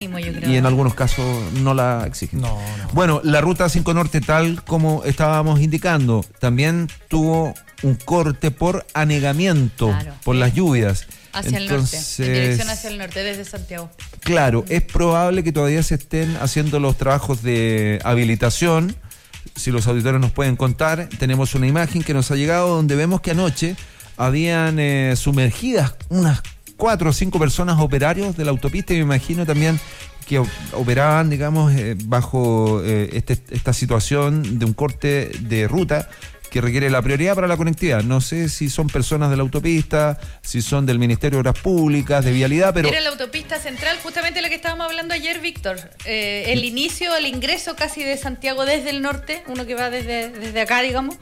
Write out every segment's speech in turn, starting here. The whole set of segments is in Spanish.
mínimo, yo creo. Y en algunos casos no la exigen. No. Bueno, la ruta 5 Norte, tal como estábamos indicando, también tuvo un corte por anegamiento, Claro, por las lluvias. Hacia el norte, en dirección hacia el norte, desde Santiago. Claro, es probable que todavía se estén haciendo los trabajos de habilitación. Si los auditores nos pueden contar, tenemos una imagen que nos ha llegado donde vemos que anoche habían sumergidas unas 4 o 5 personas operarios de la autopista, y me imagino también que operaban, digamos, bajo esta situación de un corte de ruta que requiere la prioridad para la conectividad. No sé si son personas de la autopista, si son del Ministerio de Obras Públicas, de Vialidad, pero... Era la autopista central, justamente la que estábamos hablando ayer, Víctor. El inicio, el ingreso casi de Santiago desde el norte, uno que va desde acá, digamos.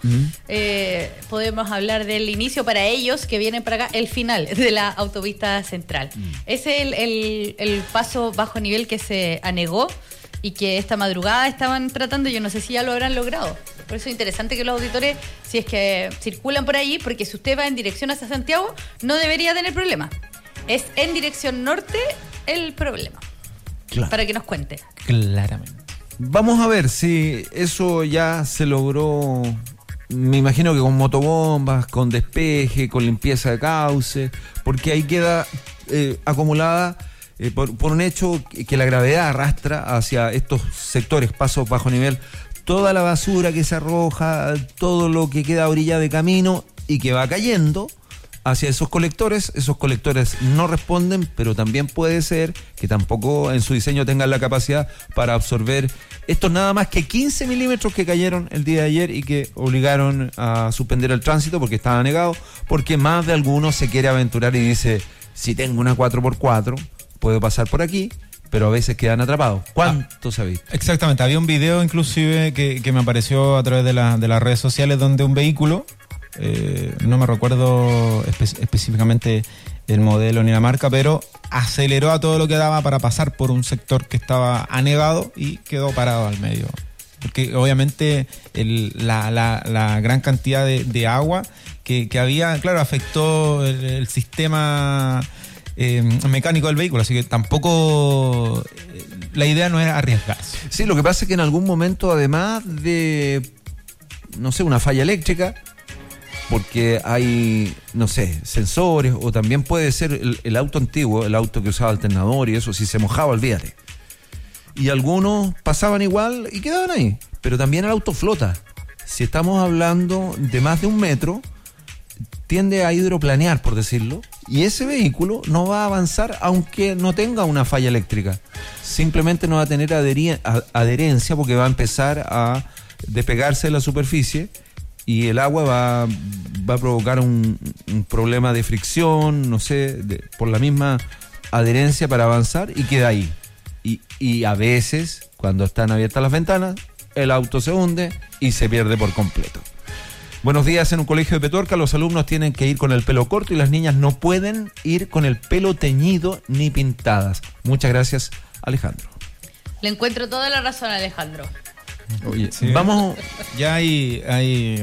Podemos hablar del inicio para ellos que vienen para acá, el final de la autopista central. Ese es el paso bajo nivel que se anegó y que esta madrugada estaban tratando. Yo no sé si ya lo habrán logrado. Por eso es interesante que los auditores, si es que circulan por ahí, porque si usted va en dirección hacia Santiago, no debería tener problema. Es en dirección norte el problema. Claro. Para que nos cuente. Claramente. Vamos a ver si eso ya se logró. Me imagino que con motobombas, con despeje, con limpieza de cauce, porque ahí queda acumulada por un hecho que la gravedad arrastra hacia estos sectores, pasos bajo nivel, toda la basura que se arroja, todo lo que queda a orilla de camino y que va cayendo hacia esos colectores no responden, pero también puede ser que tampoco en su diseño tengan la capacidad para absorber estos nada más que 15 milímetros que cayeron el día de ayer y que obligaron a suspender el tránsito porque estaba negado, porque más de alguno se quiere aventurar y dice, si tengo una 4x4, puedo pasar por aquí, pero a veces quedan atrapados. ¿Cuánto sabéis? Exactamente, había un video inclusive que me apareció a través de las redes sociales donde un vehículo, no me recuerdo específicamente el modelo ni la marca, pero aceleró a todo lo que daba para pasar por un sector que estaba anegado y quedó parado al medio. Porque obviamente la gran cantidad de agua que había, claro, afectó el sistema mecánico del vehículo, así que tampoco la idea no es arriesgarse. Sí, lo que pasa es que en algún momento, además de, no sé, una falla eléctrica, porque hay, no sé, sensores, o también puede ser el auto antiguo, el auto que usaba alternador y eso, si se mojaba, olvídate. Y algunos pasaban igual y quedaban ahí, pero también el auto flota. Si estamos hablando de más de 1 metro, tiende a hidroplanear, por decirlo, y ese vehículo no va a avanzar aunque no tenga una falla eléctrica. Simplemente no va a tener adherencia porque va a empezar a despegarse de la superficie y el agua va a provocar un problema de fricción, no sé, por la misma adherencia para avanzar, y queda ahí. Y a veces, cuando están abiertas las ventanas, el auto se hunde y se pierde por completo. Buenos días. En un colegio de Petorca los alumnos tienen que ir con el pelo corto y las niñas no pueden ir con el pelo teñido ni pintadas. Muchas gracias, Alejandro. Le encuentro toda la razón a Alejandro. Oye, Sí, vamos... ya hay